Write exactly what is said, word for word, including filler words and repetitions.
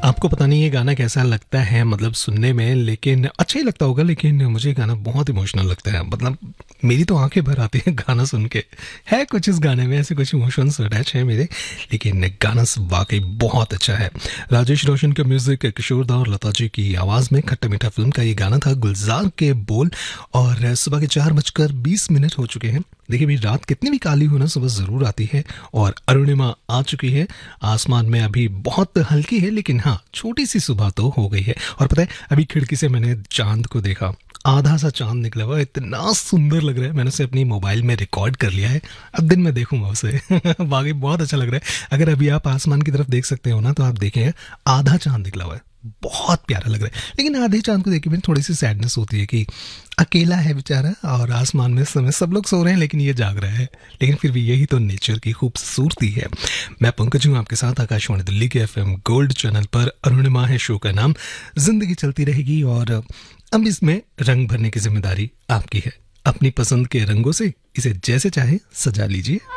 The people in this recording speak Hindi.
आपको पता नहीं ये गाना कैसा लगता है मतलब सुनने में, लेकिन अच्छा ही लगता होगा, लेकिन मुझे गाना बहुत इमोशनल लगता है। मतलब मेरी तो आंखें भर आती हैं गाना सुन के। है कुछ इस गाने में, ऐसे कुछ इमोशंस अटैच हैं मेरे, लेकिन गाना वाकई बहुत अच्छा है। राजेश रोशन का म्यूजिक, किशोर दा और लता जी की आवाज़ में खट्टा मीठा फिल्म का ये गाना था, गुलजार के बोल। और सुबह के चार बजकर बीस मिनट हो चुके हैं। देखिए भाई, रात कितनी भी काली हो ना, सुबह ज़रूर आती है और अरुणिमा आ चुकी है। आसमान में अभी बहुत हल्की है, लेकिन हाँ, छोटी सी सुबह तो हो गई है। और पता है, अभी खिड़की से मैंने चांद को देखा, आधा सा चांद निकला हुआ, इतना सुंदर लग रहा है। मैंने उसे अपनी मोबाइल में रिकॉर्ड कर लिया है, अब दिन में देखूंगा उसे। बाकी बहुत अच्छा लग रहा है। अगर अभी आप आसमान की तरफ देख सकते हो ना, तो आप देखें आधा चांद निकला हुआ है, बहुत प्यारा लग रहा है। लेकिन आधे चांद को देख के भी थोड़ी सी सैडनेस होती है कि अकेला है बेचारा और आसमान में इस समय सब लोग सो रहे हैं लेकिन ये जाग रहा है। लेकिन फिर भी यही तो नेचर की खूबसूरती है। मैं पंकज हूँ आपके साथ आकाशवाणी दिल्ली के एफएम गोल्ड चैनल पर। अरुणिमा है शो का नाम। जिंदगी चलती रहेगी और अब इसमें रंग भरने की जिम्मेदारी आपकी है। अपनी पसंद के रंगों से इसे जैसे चाहे सजा लीजिए।